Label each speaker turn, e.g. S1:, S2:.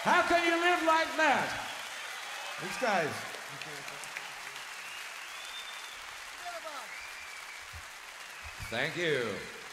S1: How can you live like that? Thanks, guys.
S2: Thank you.